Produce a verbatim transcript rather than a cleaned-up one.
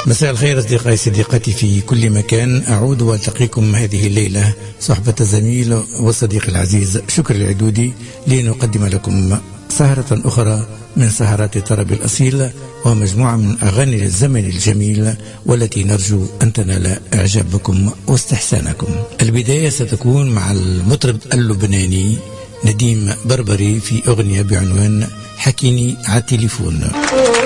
مساء الخير أصدقائي صديقاتي في كل مكان. أعود وألتقيكم هذه الليلة صحبة الزميل والصديق العزيز شكر العدودي لنقدم لكم سهرة أخرى من سهرات الطرب الأصيل ومجموعة من أغاني الزمن الجميل والتي نرجو أن تنال إعجابكم واستحسانكم. البداية ستكون مع المطرب اللبناني نديم بربري في أغنية بعنوان حكيني على التليفون.